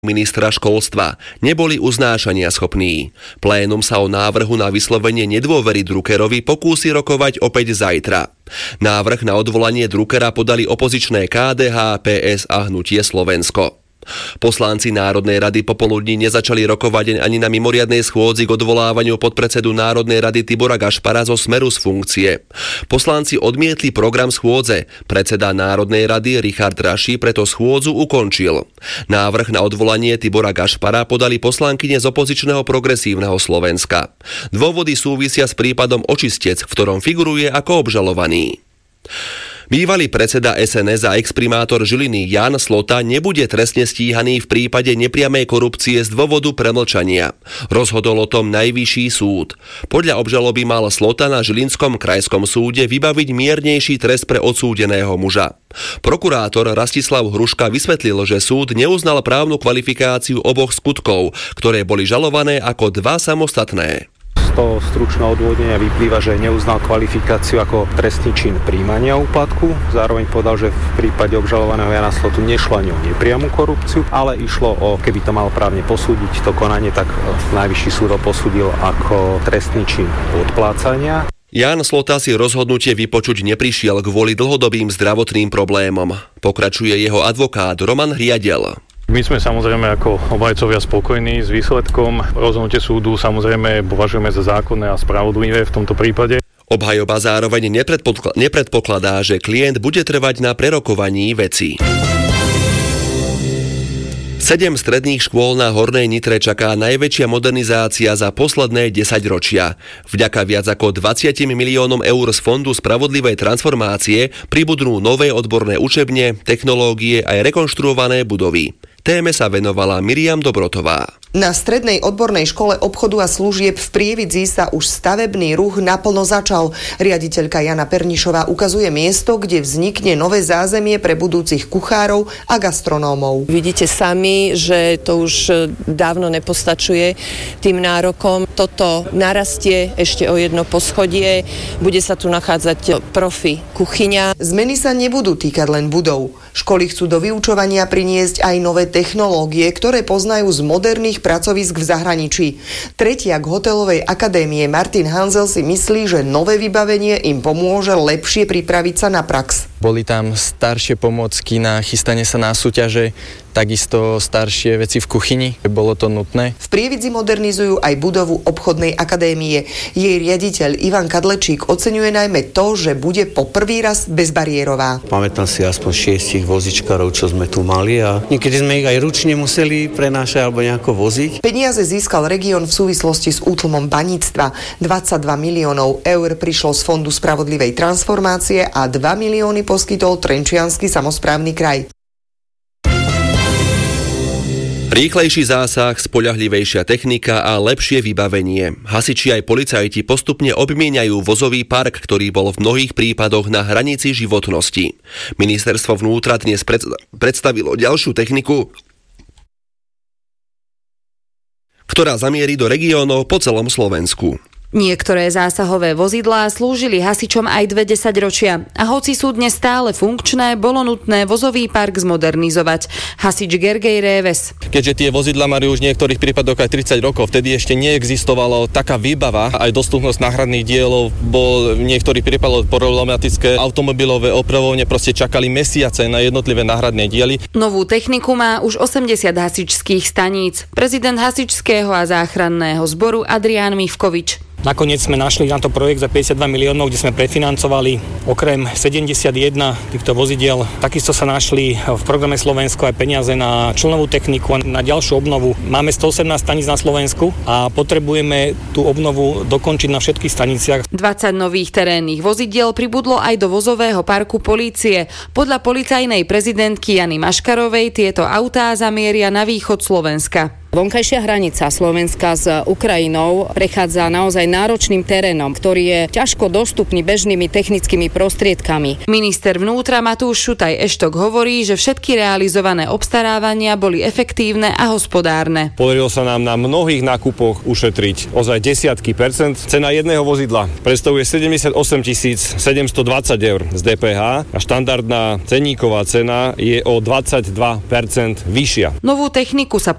ministra školstva neboli uznášania schopní. Plénum sa o návrhu na vyslovenie nedôvery Druckerovi pokúsi rokovať opäť zajtra. Návrh na odvolanie Druckera podali opozičné KDH, PS a Hnutie Slovensko. Poslanci Národnej rady popoludní nezačali rokovať ani na mimoriadnej schôdzi k odvolávaniu podpredsedu Národnej rady Tibora Gašpara zo Smeru z funkcie. Poslanci odmietli program schôdze. Predseda Národnej rady Richard Raši preto schôdzu ukončil. Návrh na odvolanie Tibora Gašpara podali poslankyne z opozičného Progresívneho Slovenska. Dôvody súvisia s prípadom Očistec, v ktorom figuruje ako obžalovaný. Bývalý predseda SNS a exprimátor Žiliny Ján Slota nebude trestne stíhaný v prípade nepriamej korupcie z dôvodu premlčania. Rozhodol o tom Najvyšší súd. Podľa obžaloby mal Slota na Žilinskom krajskom súde vybaviť miernejší trest pre odsúdeného muža. Prokurátor Rastislav Hruška vysvetlil, že súd neuznal právnu kvalifikáciu oboch skutkov, ktoré boli žalované ako dva samostatné. Z toho stručného odôvodnenia vyplýva, že neuznal kvalifikáciu ako trestný čin prijímania úplatku. Zároveň povedal, že v prípade obžalovaného Jana Slotu nešlo ani o nepriamu korupciu, ale išlo o, keby to mal právne posúdiť to konanie, tak Najvyšší súd ho posúdil ako trestný čin odplácania. Ján Slota si rozhodnutie vypočuť neprišiel kvôli dlhodobým zdravotným problémom. Pokračuje jeho advokát Roman Hriadel. My sme samozrejme ako obhajcovia spokojní s výsledkom. Rozhodnutie súdu samozrejme považujeme za zákonné a spravodlivé v tomto prípade. Obhajoba zároveň nepredpokladá, že klient bude trvať na prerokovaní veci. 7 stredných škôl na Hornej Nitre čaká najväčšia modernizácia za posledné 10 ročia. Vďaka viac ako 20 miliónom eur z Fondu spravodlivej transformácie pribudnú nové odborné učebne, technológie aj rekonštruované budovy. Téme sa venovala Miriam Dobrotová. Na strednej odbornej škole obchodu a služieb v Prievidzi sa už stavebný ruch naplno začal. Riaditeľka Jana Pernišová ukazuje miesto, kde vznikne nové zázemie pre budúcich kuchárov a gastronómov. Vidíte sami, že to už dávno nepostačuje tým nárokom. Toto narastie ešte o jedno poschodie. Bude sa tu nachádzať profi kuchyňa. Zmeny sa nebudú týkať len budov. Školy chcú do vyučovania priniesť aj nové technológie, ktoré poznajú z moderných pracovisk v zahraničí. Tretiak hotelovej akadémie Martin Hanzel si myslí, že nové vybavenie im pomôže lepšie pripraviť sa na prax. Boli tam staršie pomôcky na chystanie sa na súťaže, takisto staršie veci v kuchyni. Bolo to nutné. V Prievidzi modernizujú aj budovu obchodnej akadémie. Jej riaditeľ Ivan Kadlečík oceňuje najmä to, že bude po prvý raz bezbariérová. Pamätám si aspoň 6 vozičkarov, čo sme tu mali a niekedy sme ich aj ručne museli prenášať alebo nejako voziť. Peniaze získal región v súvislosti s útlmom baníctva. 22 miliónov eur prišlo z Fondu spravodlivej transformácie a 2 milióny poskytol Trenčiansky samosprávny kraj. Rýchlejší zásah, spoľahlivejšia technika a lepšie vybavenie. Hasiči aj policajti postupne obmieniajú vozový park, ktorý bol v mnohých prípadoch na hranici životnosti. Ministerstvo vnútra dnes predstavilo ďalšiu techniku, ktorá zamierí do regiónov po celom Slovensku. Niektoré zásahové vozidlá slúžili hasičom aj 20 ročia a hoci sú dnes stále funkčné, bolo nutné vozový park zmodernizovať. Hasič Gergej Réves. Keďže tie vozidlá majú už v niektorých prípadoch aj 30 rokov, vtedy ešte neexistovalo taká výbava, aj dostupnosť náhradných dielov bol v niektorých prípadoch problematické. Automobilové opravovne proste čakali mesiace na jednotlivé náhradné diely. Novú techniku má už 80 hasičských staníc. Prezident hasičského a záchranného zboru Adrián Mivkovič. Nakoniec sme našli na to projekt za 52 miliónov, kde sme prefinancovali okrem 71 týchto vozidiel. Takisto sa našli v programe Slovensko aj peniaze na člnovú techniku a na ďalšiu obnovu. Máme 118 staníc na Slovensku a potrebujeme tú obnovu dokončiť na všetkých staniciach. 20 nových terénnych vozidiel pribudlo aj do vozového parku polície. Podľa policajnej prezidentky Jany Maškarovej tieto autá zamieria na východ Slovenska. Vonkajšia hranica Slovenska s Ukrajinou prechádza naozaj náročným terénom, ktorý je ťažko dostupný bežnými technickými prostriedkami. Minister vnútra Matúš Šutaj-Eštok hovorí, že všetky realizované obstarávania boli efektívne a hospodárne. Podarilo sa nám na mnohých nákupoch ušetriť ozaj desiatky percent. Cena jedného vozidla predstavuje 78 720 eur z DPH a štandardná ceníková cena je o 22% vyššia. Novú techniku sa